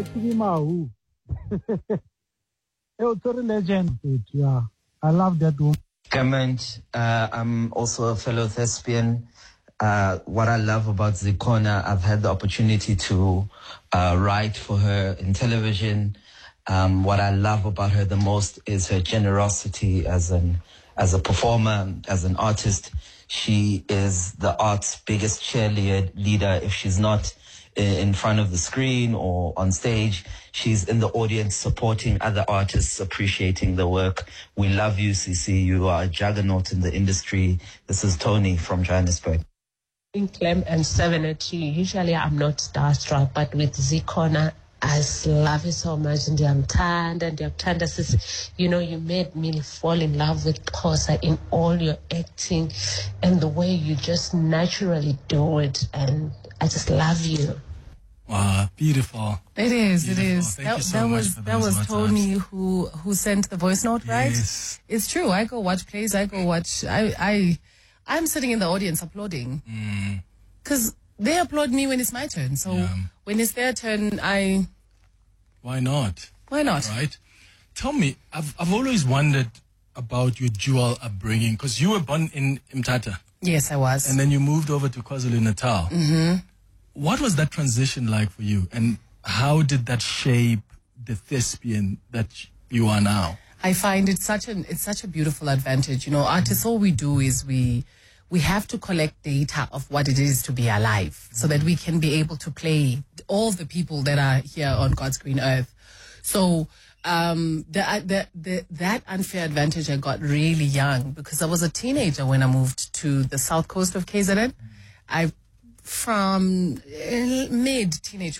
Mau. Legend. Yeah, I love that woman. Clement, I'm also a fellow thespian. What I love about Zikhona, I've had the opportunity to write for her in television. What I love about her the most is her generosity as a performer, as an artist. She is the art's biggest cheerleader. If she's not in front of the screen or on stage, she's in the audience supporting other artists, appreciating the work. We love you, CC. You are a juggernaut in the industry. This is Tony from Johannesburg. In Clem and 702, usually I'm not starstruck, but with Zikhona, I love you so much. And I'm turned, you know, you made me fall in love with Xhosa in all your acting and the way you just naturally do it. And I just love you. Wow, beautiful. It is. Thank you so much for that was Tony who sent the voice note, right? Yes. It's true. I go watch plays. I'm sitting in the audience applauding. Because they applaud me when it's my turn. So when it's their turn, Why not? Why not? Right? Tell me, I've always wondered about your dual upbringing, because you were born in Mthatha. Yes, I was. And then you moved over to KwaZulu-Natal. Mm-hmm. What was that transition like for you? And how did that shape the thespian that you are now? I find it's such a beautiful advantage. You know, artists, all we do is we have to collect data of what it is to be alive so that we can be able to play all the people that are here on God's green earth. So that unfair advantage I got really young because I was a teenager when I moved to the south coast of KZN. From mid-teenage